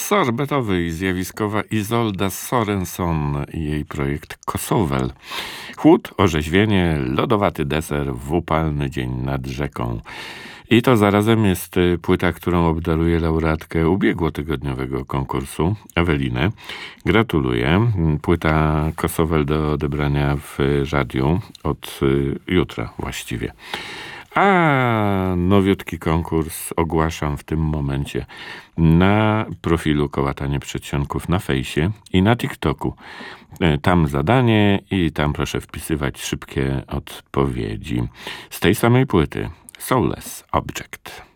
sorbetowy i zjawiskowa Izolda Sorenson i jej projekt Kosowel. Chłód, orzeźwienie, lodowaty deser w upalny dzień nad rzeką. I to zarazem jest płyta, którą obdaruje laureatkę ubiegłotygodniowego konkursu, Ewelinę. Gratuluję. Płyta Kosowel do odebrania w radiu od jutra właściwie. A nowiutki konkurs ogłaszam w tym momencie na profilu Kołatanie Przedsionków na fejsie i na TikToku. Tam zadanie i tam proszę wpisywać szybkie odpowiedzi. Z tej samej płyty Soulless Object.